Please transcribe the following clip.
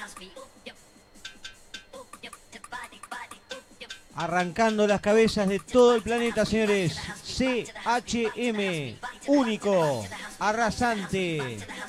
Arrancando las cabezas de todo el planeta, señores. CHM, único, arrasante.